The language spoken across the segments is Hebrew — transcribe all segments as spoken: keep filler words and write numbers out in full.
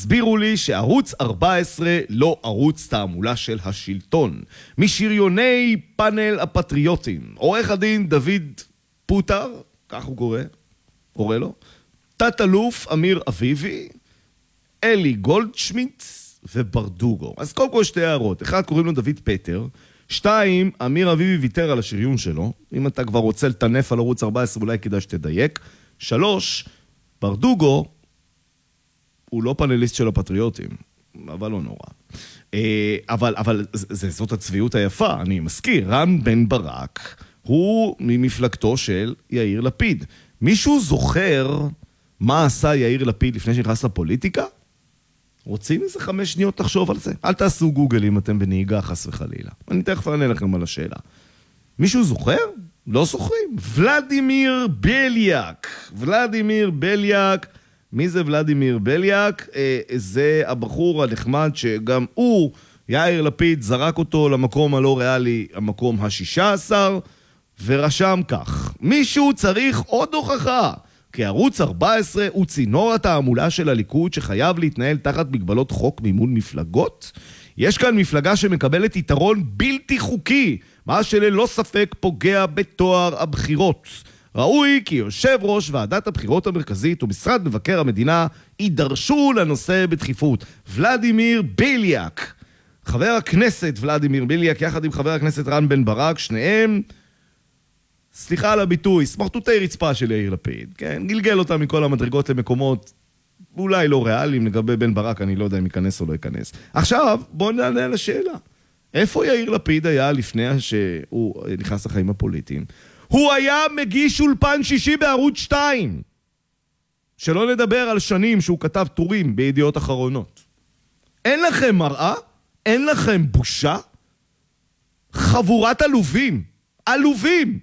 הסבירו לי שערוץ ארבע עשרה לא ערוץ תעמולה של השלטון. משריוני פאנל הפטריוטים, עורך הדין דוד פוטר, כך הוא קורא, קורא לו, תת-אלוף אמיר אביבי, אלי גולדשמיט וברדוגו. אז קודם כל שתי הערות. אחד, קוראים לו דוד פטר. שתיים, אמיר אביבי ויתר על השריון שלו. אם אתה כבר רוצה לטנף על ערוץ ארבע עשרה, אולי כדאי שתדייק. שלוש, ברדוגו הוא לא פאנליסט של הפטריוטים, אבל לא נורא. אבל, אבל זאת הצביעות היפה, אני מזכיר. רם בן ברק הוא ממפלגתו של יאיר לפיד. מישהו זוכר מה עשה יאיר לפיד לפני שנכנס לפוליטיקה? רוצים איזה חמש שניות לחשוב על זה? אל תעשו גוגל אם אתם בנהיגה חס וחלילה. אני תכף אענה לכם על השאלה. מישהו זוכר? לא זוכרים. ולדימיר בליאק. ולדימיר בליאק. מי זה ולדימיר בליאק? אה, זה הבחור הנחמד שגם הוא, יאיר לפיד, זרק אותו למקום הלא ריאלי, המקום ה-שישה עשר, ורשם כך. מישהו צריך עוד הוכחה. כי ערוץ ארבע עשרה הוא צינור התעמולה של הליכוד שחייב להתנהל תחת מגבלות חוק מימון מפלגות. יש כאן מפלגה שמקבלת יתרון בלתי חוקי, מה שללא ספק פוגע בתואר הבחירות. ראוי כי יושב ראש ועדת הבחירות המרכזית ומשרד מבקר המדינה יידרשו לנושא בדחיפות. ולדימיר בליאק, חבר הכנסת ולדימיר בליאק יחד עם חבר הכנסת רם בן ברק, שניהם, סליחה על הביטוי, סמרטוטי רצפה של יאיר לפיד, כן? גלגל אותם מכל המדרגות למקומות אולי לא ריאליים. לגבי בן ברק אני לא יודע אם ייכנס או לא ייכנס. עכשיו בואו נענה על השאלה. איפה יאיר לפיד היה לפני שהוא נכנס לחיים הפוליטיים? הוא היה מגיש אולפן שישי בערוץ שתיים. שלא נדבר על שנים שהוא כתב טורים בידיעות אחרונות. אין לכם מראה? אין לכם בושה? חבורת עלובים. עלובים.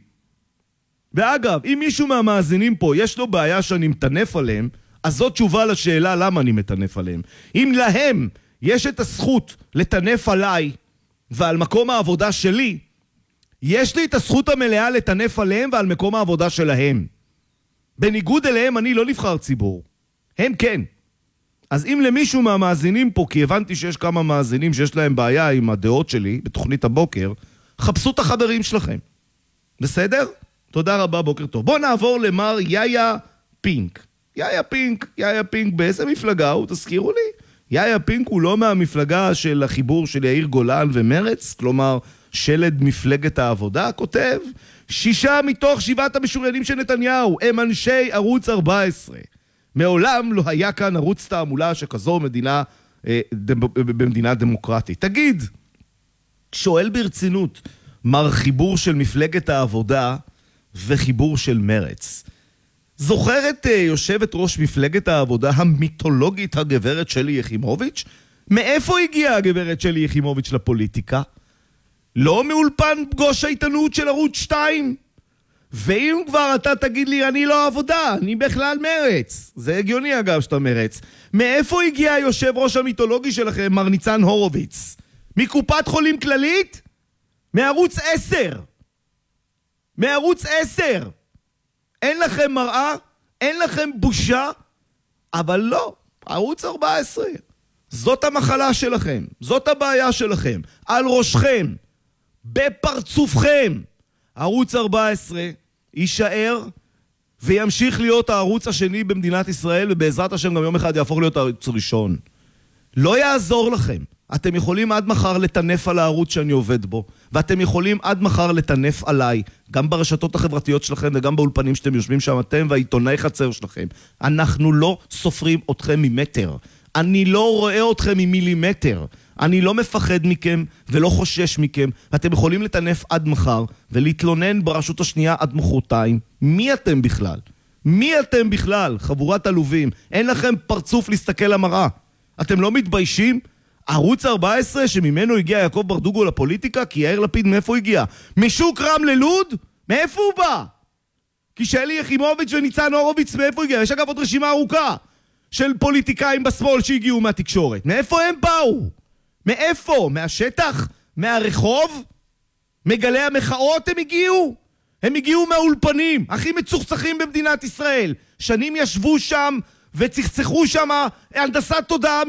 ואגב, אם מישהו מהמאזינים פה יש לו בעיה שאני מטנף עליהם, אז זאת תשובה לשאלה למה אני מטנף עליהם. אם להם יש את הזכות לטנף עליי ועל מקום העבודה שלי, יש לי את הזכות המלאה לטנף עליהם ועל מקום העבודה שלהם. בניגוד אליהם אני לא נבחר ציבור. הם כן. אז אם למישהו מהמאזינים פה, כי הבנתי שיש כמה מאזינים שיש להם בעיה עם הדעות שלי בתוכנית הבוקר, חפשו את החברים שלכם. בסדר? תודה רבה, בוקר טוב. בואו נעבור למר יאיה פינק. יאיה פינק, יאיה פינק, באיזה מפלגה הוא? תזכירו לי. יאיה פינק הוא לא מהמפלגה של החיבור של יאיר גולן ומרץ, כלומר שלד מפלגת העבודה, כותב, שישה מתוך שבעת המשוריינים של נתניהו הם אנשי ערוץ ארבע עשרה. מעולם לא היה כאן ערוץ תעמולה שכזו מדינה, אה, דמ, במדינה דמוקרטית. תגיד, שואל ברצינות, מר חיבור של מפלגת העבודה וחיבור של מרץ. זוכרת uh, יושבת ראש מפלגת העבודה המיתולוגית הגברת שלי יחימוביץ'? מאיפה הגיעה הגברת שלי יחימוביץ' לפוליטיקה? לא מאולפן פגוש העיתונות של ערוץ שתיים? ואם כבר אתה תגיד לי אני לא עבודה, אני בכלל מרץ. זה הגיוני אגב שאתה מרץ. מאיפה הגיע היושב ראש המיתולוגי שלכם, מר ניצן הורוביץ? מקופת חולים כללית? מערוץ עשר. מערוץ עשר. אין לכם מראה, אין לכם בושה, אבל לא, ערוץ ארבע עשרה. זאת המחלה שלכם, זאת הבעיה שלכם, על ראשכם, בפרצופכם. ערוץ ארבע עשרה יישאר וימשיך להיות הערוץ השני במדינת ישראל, ובעזרת השם גם יום אחד יהפוך להיות הערוץ הראשון. לא יעזור לכם. אתם יכולים עד מחר לטנף על הערוץ שאני עובד בו, ואתם יכולים עד מחר לטנף עליי, גם ברשתות החברתיות שלכם וגם באולפנים שאתם יושבים שם, אתם והעיתונאי חצר שלכם. אנחנו לא סופרים אתכם ממטר. אני לא רואה אתכם ממילימטר. אני לא מפחד מכם ולא חושש מכם, ואתם יכולים לטנף עד מחר ולהתלונן ברשות השנייה עד מחרתיים. מי אתם בכלל? מי אתם בכלל? חבורת עלובים. אין לכם פרצוף להסתכל למראה. אתם לא מתביישים? ערוץ ארבע עשרה שממנו הגיע יעקב ברדוגו לפוליטיקה, כי יאיר לפיד מאיפה הגיע? משוק רם ללוד? מאיפה הוא בא? כי שלי יחימוביץ' וניצן הורוביץ מאיפה הגיע? יש אגב עוד רשימה ארוכה של פוליטיקאים בשמאל שהגיעו מהתקשורת. מאיפה הם באו? מאיפה? מהשטח? מהרחוב? מגלי המחאות הם הגיעו? הם הגיעו מהאולפנים הכי מצוחצחים במדינת ישראל. שנים ישבו שם וצחצחו שם הנדסת תודעה